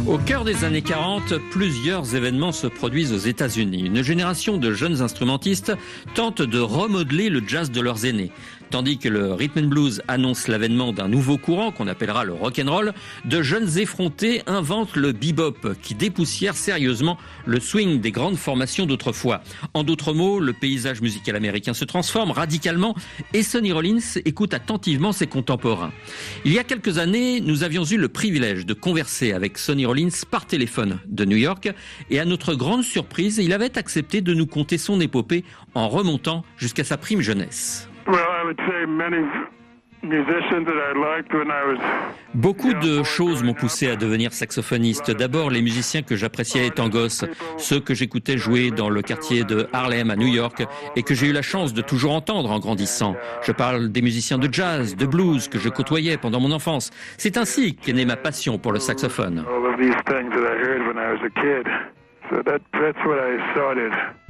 Au cœur des années 40, plusieurs événements se produisent aux États-Unis. Une génération de jeunes instrumentistes tente de remodeler le jazz de leurs aînés. Tandis que le rhythm and blues annonce l'avènement d'un nouveau courant qu'on appellera le rock'n'roll, de jeunes effrontés inventent le bebop qui dépoussière sérieusement le swing des grandes formations d'autrefois. En d'autres mots, le paysage musical américain se transforme radicalement et Sonny Rollins écoute attentivement ses contemporains. Il y a quelques années, nous avions eu le privilège de converser avec Sonny Rollins par téléphone de New York et à notre grande surprise, il avait accepté de nous conter son épopée en remontant jusqu'à sa prime jeunesse. Beaucoup de choses m'ont poussé à devenir saxophoniste. D'abord, les musiciens que j'appréciais étant gosse, ceux que j'écoutais jouer dans le quartier de Harlem à New York et que j'ai eu la chance de toujours entendre en grandissant. Je parle des musiciens de jazz, de blues que je côtoyais pendant mon enfance. C'est ainsi qu'est née ma passion pour le saxophone.